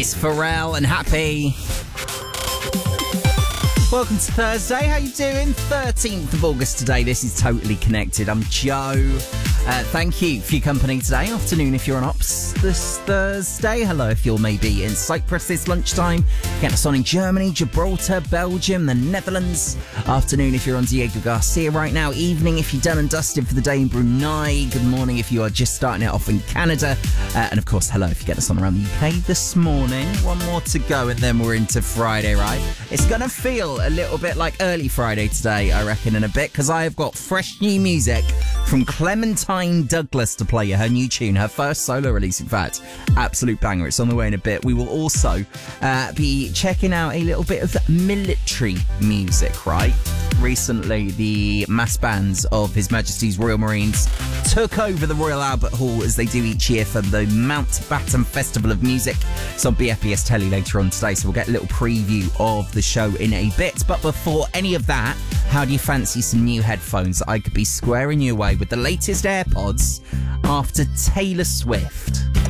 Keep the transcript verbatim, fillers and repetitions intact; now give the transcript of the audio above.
It's Pharrell and Happy. Welcome to Thursday. How you doing? thirteenth of August today. This is Totally Connected. I'm Joe. Uh, thank you for your company today. Afternoon if you're on Ops this Thursday. Hello if you're maybe in Cyprus this lunchtime. Get us on in Germany, Gibraltar, Belgium, the Netherlands. Afternoon if you're on Diego Garcia right now. Evening if you're done and dusted for the day in Brunei. Good morning if you are just starting it off in Canada. Uh, and of course, hello if you get us on around the U K this morning. One more to go and then we're into Friday, right? It's going to feel a little bit like early Friday today, I reckon, in a bit, because I have got fresh new music from Clementine Douglas to play you. Her new tune, her first solo release, in fact. Absolute banger. It's on the way in a bit. We will also uh, be checking out a little bit of military music, right? Recently, the mass bands of His Majesty's Royal Marines took over the Royal Albert Hall, as they do each year, for the Mountbatten Festival of Music. It's on B F B S Telly later on today, so we'll get a little preview of the show in a bit. But before any of that, how do you fancy some new headphones that I could be squaring you away with the latest AirPods after Taylor Swift?